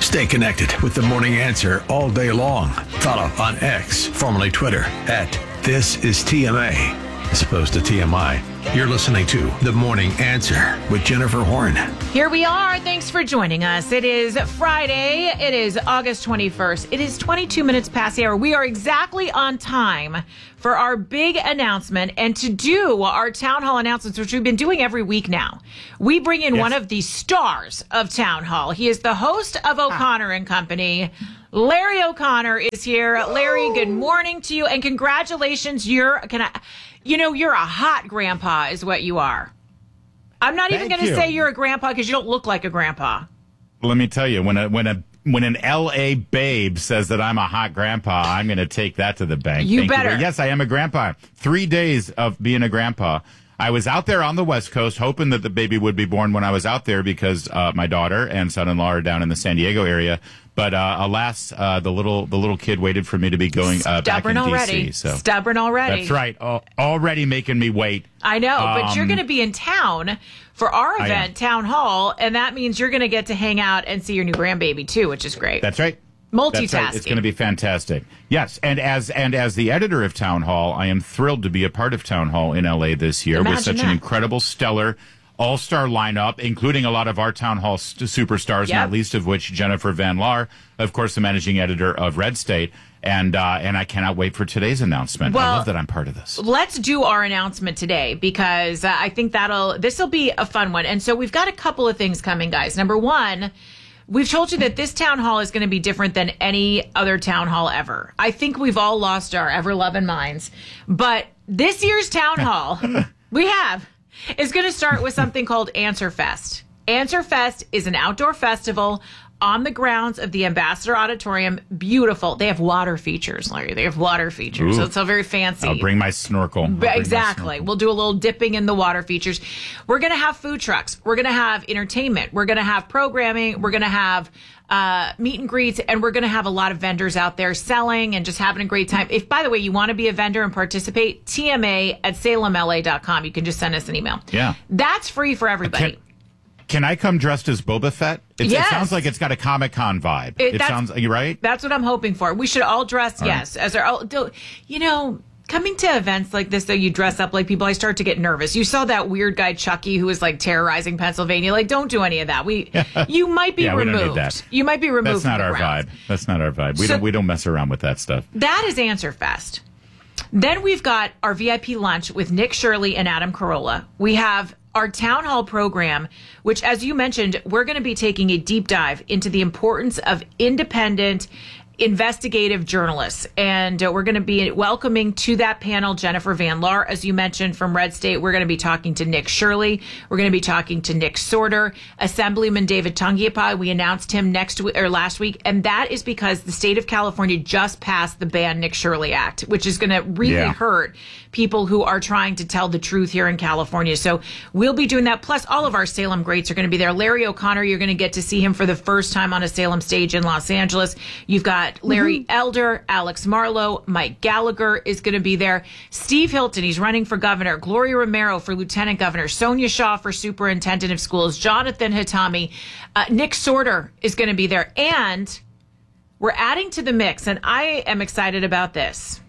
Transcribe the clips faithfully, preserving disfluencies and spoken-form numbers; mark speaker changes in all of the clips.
Speaker 1: Stay connected with The Morning Answer all day long. Follow on X, formerly Twitter, at This Is T M A, as opposed to T M I. You're listening to The Morning Answer with Jennifer Horn.
Speaker 2: Here we are. Thanks for joining us. It is Friday. It is August twenty-first. It is twenty-two minutes past the hour. We are exactly on time for our big announcement and to do our town hall announcements, which we've been doing every week now. We bring in yes. one of the stars of town hall. He is the host of O'Connor and Company. Larry O'Connor is here. Larry, good morning to you and congratulations. You're, can I, you know, you're a hot grandpa is what you are. I'm not
Speaker 3: Thank
Speaker 2: even going to
Speaker 3: you.
Speaker 2: say you're a grandpa because you don't look like a grandpa.
Speaker 3: Let me tell you, when a when a when an L A babe says that I'm a hot grandpa, I'm going to take that to the bank.
Speaker 2: You
Speaker 3: Thank
Speaker 2: better.
Speaker 3: You. Yes, I am a grandpa. Three days of being a grandpa. I was out there on the West Coast hoping that the baby would be born when I was out there because uh, my daughter and son-in-law are down in the San Diego area. But uh, alas, uh, the little the little kid waited for me to be going uh, back in
Speaker 2: already.
Speaker 3: D C. So.
Speaker 2: Stubborn already.
Speaker 3: That's right. Oh, already making me wait.
Speaker 2: I know,
Speaker 3: um,
Speaker 2: but you're going to be in town for our event, Town Hall, and that means you're going to get to hang out and see your new grandbaby too, which is great.
Speaker 3: That's right.
Speaker 2: Multitasking.
Speaker 3: That's right. It's going to be fantastic. Yes, and as and as the editor of Town Hall, I am thrilled to be a part of Town Hall in L A this year
Speaker 2: Imagine
Speaker 3: with such
Speaker 2: that.
Speaker 3: an incredible, stellar, all-star lineup, including a lot of our Town Hall st- superstars,
Speaker 2: Yep.
Speaker 3: not least of which Jennifer Van Laar, of course, the managing editor of Red State. And uh, and I cannot wait for today's announcement.
Speaker 2: Well,
Speaker 3: I love that I'm part of this.
Speaker 2: Let's do our announcement today because uh, I think that'll this will be a fun one. And so we've got a couple of things coming, guys. Number one, we've told you that this town hall is going to be different than any other town hall ever. I think we've all lost our ever-loving minds. But this year's town hall, we have, is going to start with something called Answer Fest. Answer Fest is an outdoor festival on the grounds of the Ambassador Auditorium. Beautiful. They have water features, Larry. They have water features.
Speaker 3: Ooh.
Speaker 2: So it's all very fancy.
Speaker 3: I'll bring my snorkel. I'll bring my
Speaker 2: Exactly.
Speaker 3: snorkel.
Speaker 2: We'll do a little dipping in the water features. We're going to have food trucks. We're going to have entertainment. We're going to have programming. We're going to have uh, meet and greets. And we're going to have a lot of vendors out there selling and just having a great time. If, by the way, you want to be a vendor and participate, T M A at salem L A dot com. You can just send us an email.
Speaker 3: Yeah.
Speaker 2: That's free for everybody.
Speaker 3: Can, can I come dressed as Boba Fett? It's,
Speaker 2: Yes.
Speaker 3: It sounds like it's got a Comic-Con vibe.
Speaker 2: It-
Speaker 3: It,
Speaker 2: that's-
Speaker 3: sounds, you right?
Speaker 2: That's what I'm hoping for. We should all dress,
Speaker 3: All
Speaker 2: yes, as our, do- you know, coming to events like this, though, you dress up like people, I start to get nervous. You saw that weird guy, Chucky, who was like terrorizing Pennsylvania. Like, don't do any of that. We, you might be
Speaker 3: Yeah, we don't
Speaker 2: removed.
Speaker 3: need that.
Speaker 2: You might be removed
Speaker 3: That's not
Speaker 2: from the
Speaker 3: our
Speaker 2: grounds.
Speaker 3: vibe. That's not our vibe. We
Speaker 2: So-
Speaker 3: don't we don't mess around with that stuff.
Speaker 2: That is Answer Fest. Then we've got our V I P lunch with Nick Shirley and Adam Carolla. We have our town hall program, which, as you mentioned, we're going to be taking a deep dive into the importance of independent investigative journalists. And uh, we're going to be welcoming to that panel Jennifer Van Laar, as you mentioned, from Red State. We're going to be talking to Nick Shirley. We're going to be talking to Nick Sorter, Assemblyman David Tungiapai. We announced him next week or last week, and that is because the state of California just passed the Ban Nick Shirley Act, which is going to really
Speaker 3: Yeah.
Speaker 2: hurt people who are trying to tell the truth here in California. So we'll be doing that. Plus, all of our Salem greats are going to be there. Larry O'Connor, you're going to get to see him for the first time on a Salem stage in Los Angeles. You've got Larry Elder, Alex Marlowe, Mike Gallagher is going to be there. Steve Hilton, he's running for governor. Gloria Romero for lieutenant governor. Sonia Shaw for superintendent of schools. Jonathan Hitami. Uh, Nick Sorter is going to be there. And we're adding to the mix, and I am excited about this.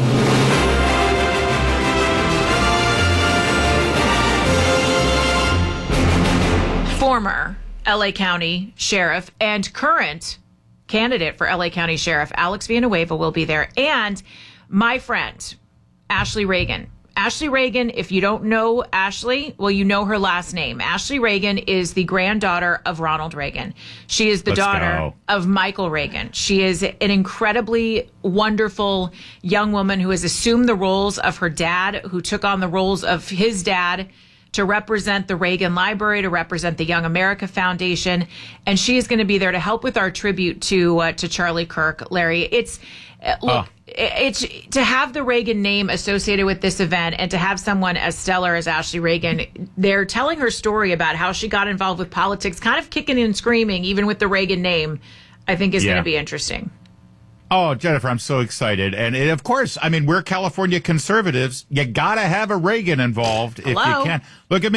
Speaker 2: Former L A County Sheriff and current candidate for L A County Sheriff Alex Villanueva will be there. And my friend, Ashley Reagan. Ashley Reagan, if you don't know Ashley, well, you know her last name. Ashley Reagan is the granddaughter of Ronald Reagan. She is the
Speaker 3: Let's
Speaker 2: daughter
Speaker 3: go.
Speaker 2: of Michael Reagan. She is an incredibly wonderful young woman who has assumed the roles of her dad, who took on the roles of his dad to represent the Reagan Library, to represent the Young America Foundation, and she is going to be there to help with our tribute to uh, to Charlie Kirk. Larry, it's uh, look,
Speaker 3: Oh.
Speaker 2: it's to have the Reagan name associated with this event, and to have someone as stellar as Ashley Reagan. They're telling her story about how she got involved with politics, kind of kicking and screaming, even with the Reagan name. I think is
Speaker 3: Yeah.
Speaker 2: going to be interesting.
Speaker 3: Oh, Jennifer, I'm so excited. And, and of course, I mean, we're California conservatives. You got to have a Reagan involved if
Speaker 2: Hello?
Speaker 3: you can. Look at me.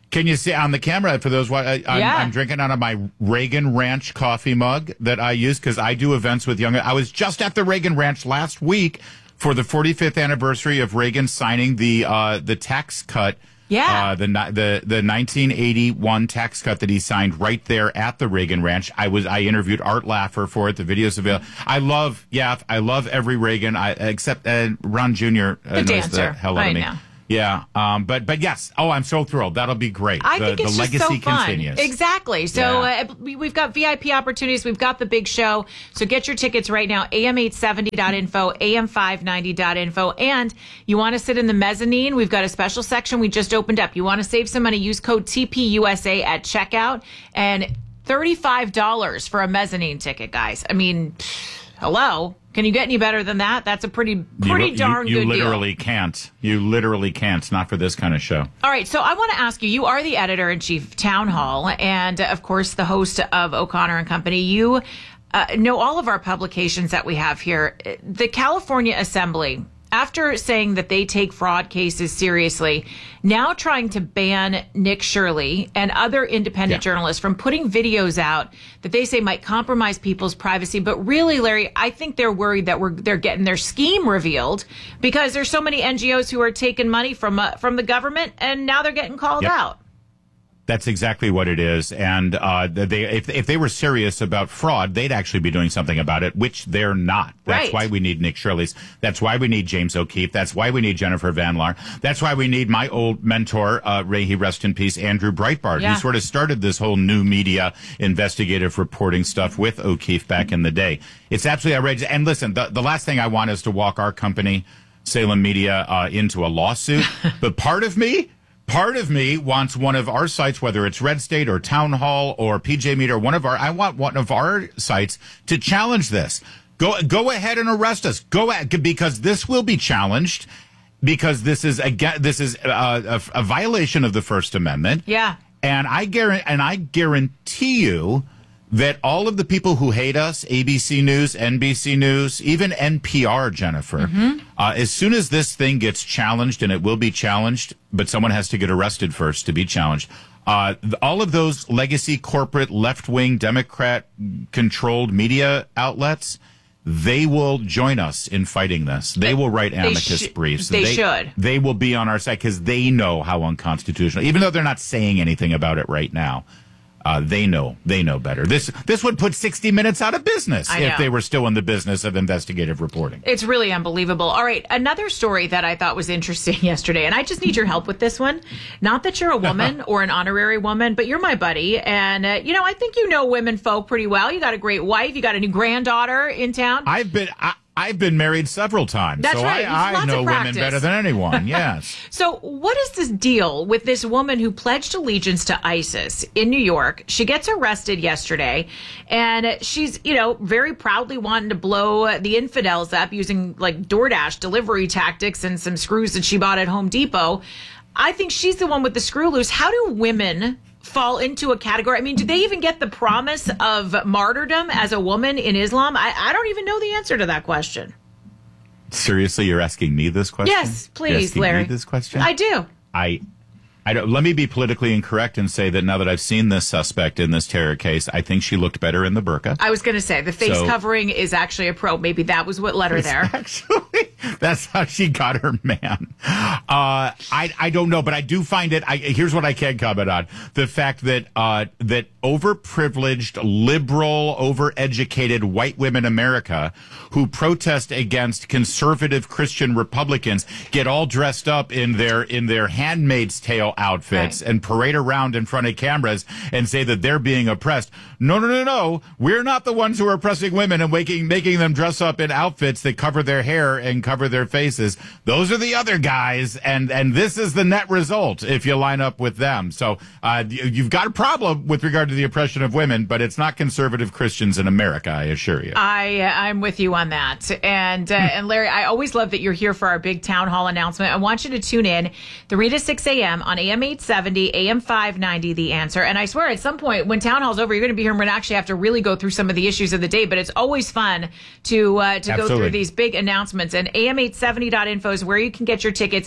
Speaker 3: Can you see on the camera for those? I, I'm,
Speaker 2: Yeah.
Speaker 3: I'm drinking out of my Reagan Ranch coffee mug that I use because I do events with young. I was just at the Reagan Ranch last week for the forty-fifth anniversary of Reagan signing the uh, the tax cut.
Speaker 2: Yeah.
Speaker 3: Uh, the the the nineteen eighty-one tax cut that he signed right there at the Reagan Ranch. I was I interviewed Art Laffer for it. The videos available. I love yeah I love every Reagan. I except uh, Ron Junior Uh,
Speaker 2: The
Speaker 3: knows
Speaker 2: dancer.
Speaker 3: the hell out
Speaker 2: I
Speaker 3: of me.
Speaker 2: know.
Speaker 3: Yeah, um, but but yes. Oh, I'm so thrilled. That'll be great.
Speaker 2: I
Speaker 3: the,
Speaker 2: think it's
Speaker 3: the
Speaker 2: just
Speaker 3: legacy
Speaker 2: so fun.
Speaker 3: continues.
Speaker 2: Exactly. So
Speaker 3: Yeah.
Speaker 2: uh, we, we've got V I P opportunities. We've got the big show. So get your tickets right now. A M eight seventy dot info, A M five ninety dot info. And you want to sit in the mezzanine? We've got a special section we just opened up. You want to save some money? Use code T P U S A at checkout. And thirty-five dollars for a mezzanine ticket, guys. I mean, pfft, hello. Can you get any better than that? That's a pretty, pretty
Speaker 3: you,
Speaker 2: darn
Speaker 3: you, you
Speaker 2: good deal.
Speaker 3: literally can't. You literally can't. Not for this kind of show.
Speaker 2: All right, so I want to ask you, you are the editor-in-chief of Town Hall and, uh, of course, the host of O'Connor and Company. You uh, know all of our publications that we have here. The California Assembly, after saying that they take fraud cases seriously, now trying to ban Nick Shirley and other independent
Speaker 3: Yeah.
Speaker 2: journalists from putting videos out that they say might compromise people's privacy. But really, Larry, I think they're worried that we're they're getting their scheme revealed because there's so many N G Os who are taking money from uh, from the government, and now they're getting called
Speaker 3: Yep.
Speaker 2: out.
Speaker 3: That's exactly what it is. And uh, they, if, if they were serious about fraud, they'd actually be doing something about it, which they're not. That's
Speaker 2: Right.
Speaker 3: why we need Nick Shirley's. That's why we need James O'Keefe. That's why we need Jennifer Van Laar. That's why we need my old mentor, uh, Ray, he rest in peace, Andrew Breitbart,
Speaker 2: Yeah.
Speaker 3: who sort of started this whole new media investigative reporting stuff with O'Keefe back in the day. It's absolutely outrageous. And listen, the, the last thing I want is to walk our company, Salem Media, uh, into a lawsuit. But part of me... Part of me wants one of our sites, whether it's Red State or Town Hall or P J Media, or one of our, I want one of our sites to challenge this. Go, go ahead and arrest us. Go at, because this will be challenged because this is again, this is a, a, a violation of the First Amendment.
Speaker 2: Yeah.
Speaker 3: And I guarantee, and I guarantee you that all of the people who hate us, A B C News, N B C News, even N P R, Jennifer,
Speaker 2: Mm-hmm.
Speaker 3: uh, as soon as this thing gets challenged, and it will be challenged, but someone has to get arrested first to be challenged, uh, th- all of those legacy corporate left-wing Democrat-controlled media outlets, they will join us in fighting this. They will write amicus
Speaker 2: sh-
Speaker 3: briefs.
Speaker 2: they should.
Speaker 3: They will be on our side because they know how unconstitutional, even though they're not saying anything about it right now. Uh, they know, they know better. This this would put sixty minutes out of business
Speaker 2: I
Speaker 3: if
Speaker 2: know.
Speaker 3: they were still in the business of investigative reporting.
Speaker 2: It's really unbelievable. All right, another story that I thought was interesting yesterday, and I just need your help with this one. Not that you're a woman or an honorary woman, but you're my buddy, and uh, you know I think you know women folk pretty well. You got a great wife, you got a new granddaughter in town.
Speaker 3: I've been I, I've been married several times,
Speaker 2: That's
Speaker 3: so
Speaker 2: right. You've
Speaker 3: I, I
Speaker 2: lots
Speaker 3: know
Speaker 2: of
Speaker 3: women
Speaker 2: practice.
Speaker 3: better than anyone. Yes.
Speaker 2: So, what is this deal with this woman who pledged allegiance to ISIS in New York? She gets arrested yesterday, and she's, you know, very proudly wanting to blow the infidels up using like DoorDash delivery tactics and some screws that she bought at Home Depot. I think she's the one with the screw loose. How do women fall into a category? I mean, do they even get the promise of martyrdom as a woman in Islam? I, I don't even know the answer to that question.
Speaker 3: Seriously, you're asking me this question?
Speaker 2: Yes,
Speaker 3: You're
Speaker 2: please,
Speaker 3: asking
Speaker 2: Larry.
Speaker 3: me this question?
Speaker 2: I do.
Speaker 3: I, I don't, let me be politically incorrect and say that now that I've seen this suspect in this terror case, I think she looked better in the burqa.
Speaker 2: I was going to say the face
Speaker 3: So-
Speaker 2: covering is actually a pro. Maybe that was what led her there.
Speaker 3: Actually, that's how she got her man. Uh, I I don't know, but I do find it. I, here's what I can comment on: the fact that uh, that overprivileged, liberal, overeducated white women in America who protest against conservative Christian Republicans get all dressed up in their in their Handmaid's Tale outfits
Speaker 2: Right.
Speaker 3: and parade around in front of cameras and say that they're being oppressed. No, no, no, no. We're not the ones who are oppressing women and making making them dress up in outfits that cover their hair and cover their faces. Those are the other guys, and and this is the net result if you line up with them. So uh, you- you've got a problem with regard to the oppression of women, but it's not conservative Christians in America, I assure you.
Speaker 2: I uh, I'm with you on that. And uh, and Larry, I always love that you're here for our big town hall announcement. I want you to tune in three to six a.m. on A M eight seventy, A M five ninety, The Answer. And I swear at some point when town hall's over, you're going to be here and we're going to actually have to really go through some of the issues of the day. But it's always fun to uh, to go
Speaker 3: Absolutely.
Speaker 2: through these big announcements. And A M eight seventy dot info is where you can get your tickets.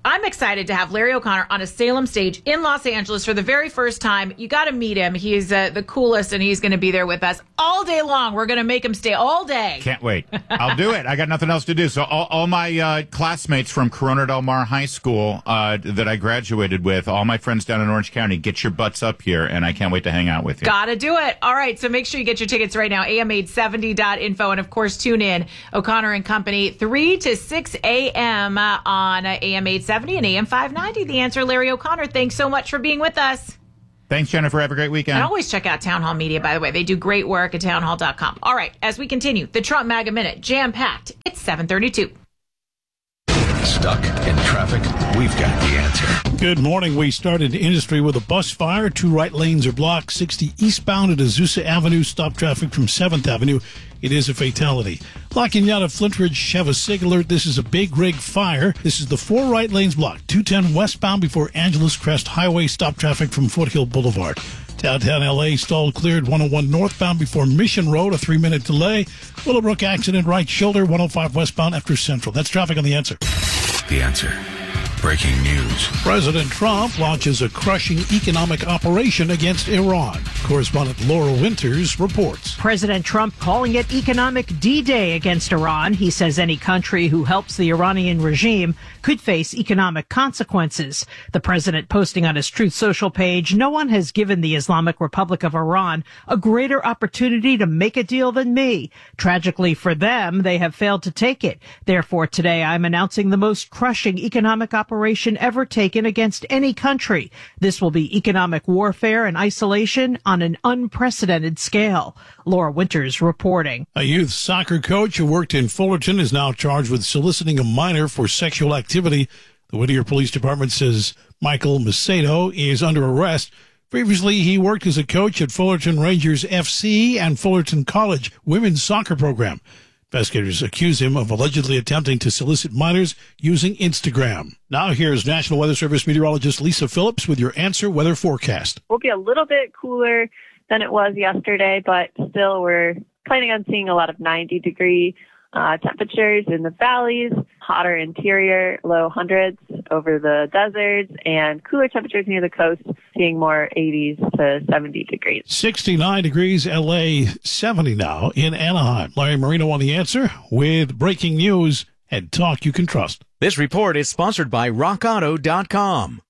Speaker 2: I'm excited to have Larry O'Connor on a Salem stage in Los Angeles for the very first time. You got to meet him. He's uh, the coolest, and he's going to be there with us all day long. We're going to make him stay all day.
Speaker 3: Can't wait. I'll do it. I got nothing else to do. So all, all my uh, classmates from Corona Del Mar High School uh, that I graduated with, all my friends down in Orange County, get your butts up here, and I can't wait to hang out with you.
Speaker 2: Got to do it. All right, so make sure you get your tickets right now, A M eight seventy dot info, and of course, tune in, O'Connor and Company, three to six a.m. on uh, A M eight seventy and A M five ninety. The Answer, Larry O'Connor. Thanks so much for being with us.
Speaker 3: Thanks, Jennifer. Have a great weekend.
Speaker 2: And always check out Town Hall Media, by the way. They do great work at town hall dot com. All right, as we continue, the Trump MAGA Minute, jam-packed. It's seven thirty-two.
Speaker 1: Stuck in traffic? We've got the answer.
Speaker 4: Good morning. We started industry with a bus fire. Two right lanes are blocked. sixty eastbound at Azusa Avenue. Stop traffic from seventh Avenue. It is a fatality. La Cañada, Flintridge have a SIG alert. This is a big rig fire. This is the four right lanes blocked. two ten westbound before Angeles Crest Highway. Stop traffic from Foothill Boulevard. Downtown L A stalled cleared one oh one northbound before Mission Road. A three-minute delay. Willowbrook accident right shoulder. one oh five westbound after Central. That's traffic on The Answer.
Speaker 1: The Answer. Breaking news.
Speaker 4: President Trump launches a crushing economic operation against Iran. Correspondent Laura Winters reports.
Speaker 5: President Trump calling it economic D-Day against Iran. He says any country who helps the Iranian regime could face economic consequences. The president posting on his Truth Social page, no one has given the Islamic Republic of Iran a greater opportunity to make a deal than me. Tragically for them, they have failed to take it. Therefore, today I'm announcing the most crushing economic operation operation ever taken against any country. This will be economic warfare and isolation on an unprecedented scale. Laura Winters reporting.
Speaker 4: A youth soccer coach who worked in Fullerton is now charged with soliciting a minor for sexual activity. The Whittier Police Department says Michael Macedo is under arrest. Previously, he worked as a coach at Fullerton Rangers F C and Fullerton College women's soccer program. Investigators accuse him of allegedly attempting to solicit minors using Instagram. Now here's National Weather Service meteorologist Lisa Phillips with your Answer weather forecast.
Speaker 6: We'll be a little bit cooler than it was yesterday, but still we're planning on seeing a lot of ninety degree uh, temperatures in the valleys, hotter interior, low hundreds over the deserts, and cooler temperatures near the coast, seeing more eighties to seventy degrees.
Speaker 4: sixty-nine degrees, L A, seventy now in Anaheim. Larry Marino on The Answer with breaking news and talk you can trust.
Speaker 7: This report is sponsored by rock auto dot com.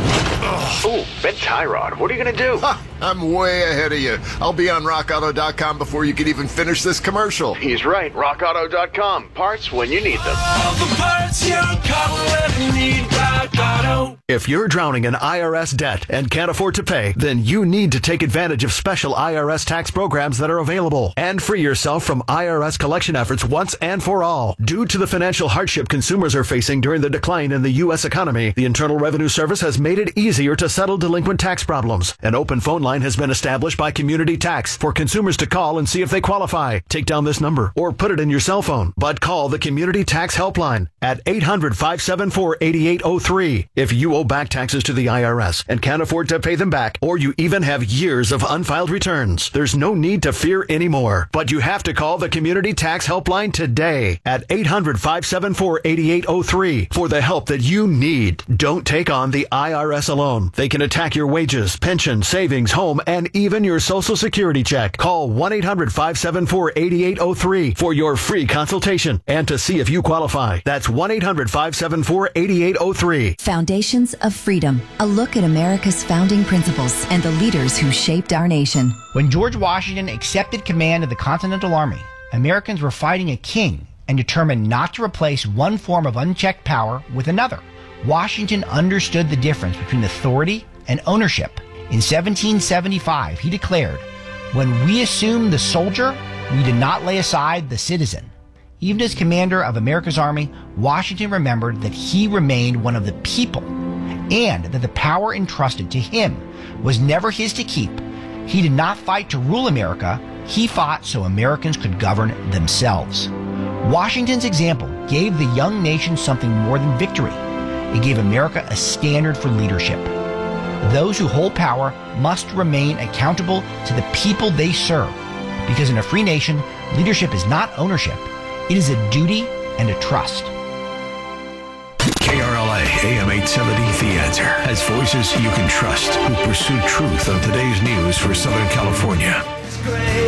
Speaker 8: Oh, Ben Tyrod, what are you going to do?
Speaker 9: Ha, I'm way ahead of you. I'll be on rock auto dot com before you can even finish this commercial.
Speaker 8: He's right. rock auto dot com. Parts when you need them.
Speaker 10: All the parts your car will ever need. Rock Auto.
Speaker 11: If you're drowning in I R S debt and can't afford to pay, then you need to take advantage of special I R S tax programs that are available and free yourself from I R S collection efforts once and for all. Due to the financial hardship consumers are facing during the decline in the U S economy, the Internal Revenue Service has made it easier to settle delinquent tax problems. An open phone line has been established by Community Tax for consumers to call and see if they qualify. Take down this number or put it in your cell phone, but call the Community Tax Helpline at eight hundred, five seven four, eight eight zero three. If you owe back taxes to the I R S and can't afford to pay them back, or you even have years of unfiled returns, there's no need to fear anymore. But you have to call the Community Tax Helpline today at eight hundred, five seven four, eight eight zero three for the help that you need. Don't take on the I R S alone. They can attack your wages, pension, savings, home, and even your Social Security check. Call one eight hundred, five seven four, eight eight zero three for your free consultation and to see if you qualify. That's one eight hundred, five seven four, eight eight zero three.
Speaker 12: Foundations of Freedom, a look at America's founding principles and the leaders who shaped our nation.
Speaker 13: When George Washington accepted command of the Continental Army, Americans were fighting a king and determined not to replace one form of unchecked power with another. Washington understood the difference between authority and ownership. In seventeen seventy-five, he declared, "When we assume the soldier, we did not lay aside the citizen." Even as commander of America's Army, Washington remembered that he remained one of the people and that the power entrusted to him was never his to keep. He did not fight to rule America. He fought so Americans could govern themselves. Washington's example gave the young nation something more than victory. It gave America a standard for leadership. Those who hold power must remain accountable to the people they serve, because in a free nation, leadership is not ownership. It is a duty and a trust.
Speaker 1: K R L A A M eight seventy The Answer has voices you can trust who pursue truth on today's news for Southern California.